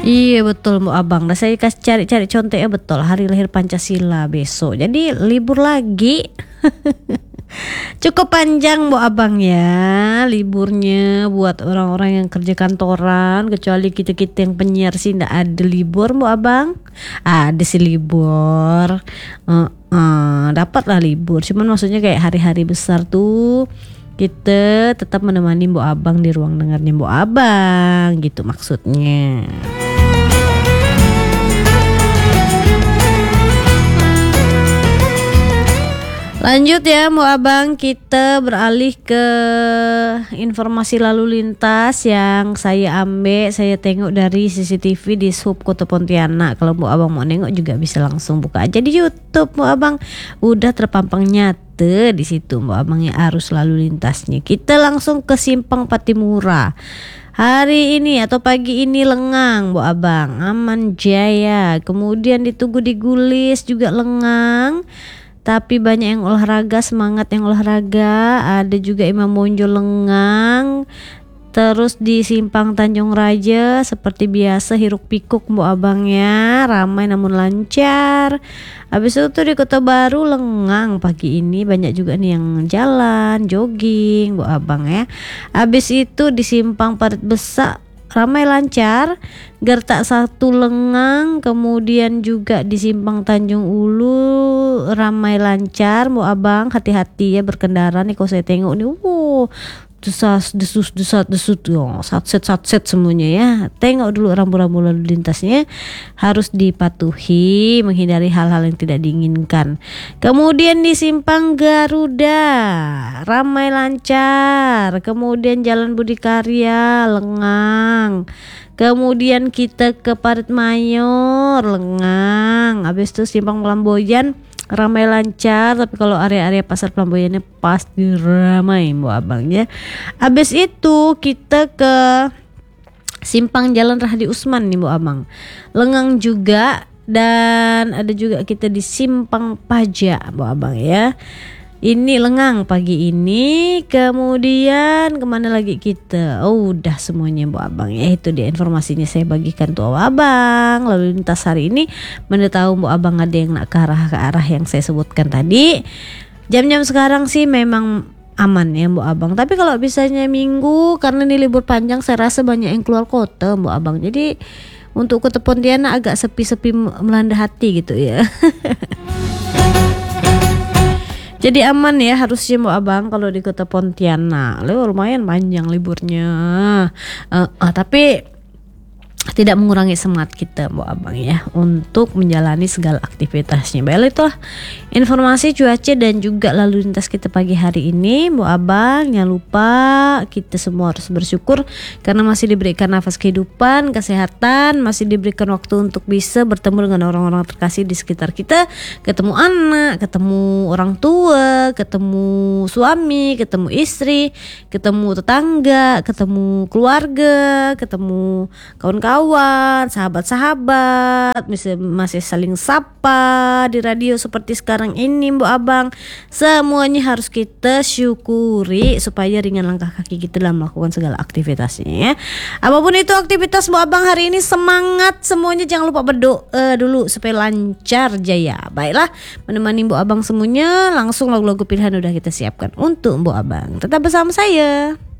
Iya betul Mbok Abang. Nah, saya kasih cari-cari conteknya betul. Hari lahir Pancasila besok. Jadi libur lagi. Cukup panjang Mbok Abang ya liburnya buat orang-orang yang kerja kantoran. Kecuali kita-kita yang penyiar sih ndak ada libur Mbok Abang. Ada sih libur. Dapatlah libur. Cuman maksudnya kayak hari-hari besar tuh kita tetap menemani Mbok Abang di ruang dengarnya Mbok Abang gitu maksudnya. Lanjut ya Mbok Abang, kita beralih ke informasi lalu lintas yang saya tengok dari CCTV di Sub Kota Pontianak. Kalau Mbok Abang mau nengok juga bisa langsung buka aja di YouTube Mbok Abang. Udah terpampang nyata di situ Mbok Abang ya arus lalu lintasnya. Kita langsung ke Simpang Patimura. Hari ini atau pagi ini lengang Mbok Abang, aman jaya. Kemudian di Tugu di Gulis juga lengang. Tapi banyak yang olahraga, semangat yang olahraga. Ada juga Imam Bonjol lengang. Terus di Simpang Tanjung Raja seperti biasa hiruk pikuk Mbok Abang ya, ramai namun lancar. Habis itu di Kota Baru lengang pagi ini, banyak juga nih yang jalan, jogging Mbok Abang ya. Habis itu di Simpang Parit Besak ramai lancar, Gertak 1 lengang, kemudian juga di Simpang Tanjung Ulu ramai lancar Mbok Abang, hati-hati ya berkendara nih kalau saya tengok nih, desut satset semuanya ya. Tengok dulu rambu-rambu lalu lintasnya harus dipatuhi, menghindari hal-hal yang tidak diinginkan. Kemudian di Simpang Garuda ramai lancar, kemudian Jalan Budi Karya lengang, kemudian kita ke Parit Mayor lengang, habis itu Simpang Pelamboyan ramai lancar, tapi kalau area-area pasar Pelamboyannya pasti ramai Mbok Abang ya. Habis itu kita ke Simpang Jalan Rahdi Usman nih Mbok Abang, lengang juga. Dan ada juga kita di Simpang Pajak Mbok Abang ya, ini lengang pagi ini. Kemudian kemana lagi kita? Udah semuanya Mbok Abang ya. Itu dia informasinya saya bagikan tuh Abang. Lalu lintas hari ini, mana tahu Mbok Abang ada yang nak ke arah yang saya sebutkan tadi. Jam-jam sekarang sih memang aman ya Mbok Abang. Tapi kalau misalnya Minggu karena ini libur panjang, saya rasa banyak yang keluar kota Mbok Abang. Jadi untuk Kota Pontianak agak sepi-sepi melanda hati gitu ya. Jadi aman ya harusnya Mbok Abang kalau di Kota Pontianak. Lumayan panjang liburnya. Tapi tidak mengurangi semangat kita Mbok Abang ya untuk menjalani segala aktivitasnya. Baiklah, itulah informasi cuaca dan juga lalu lintas kita pagi hari ini Mbok Abang. Jangan lupa kita semua harus bersyukur karena masih diberikan nafas kehidupan, kesehatan, masih diberikan waktu untuk bisa bertemu dengan orang-orang terkasih di sekitar kita, ketemu anak, ketemu orang tua, ketemu suami, ketemu istri, ketemu tetangga, ketemu keluarga, ketemu kawan-kawan, sahabat-sahabat, masih saling sapa di radio seperti sekarang ini Mbok Abang. Semuanya harus kita syukuri supaya ringan langkah kaki kita dalam melakukan segala aktivitasnya ya. Apapun itu aktivitas Mbok Abang hari ini, semangat semuanya, jangan lupa berdoa dulu supaya lancar jaya. Baiklah, menemani Mbok Abang semuanya, langsung lagu-lagu pilihan udah kita siapkan untuk Mbok Abang. Tetap bersama saya.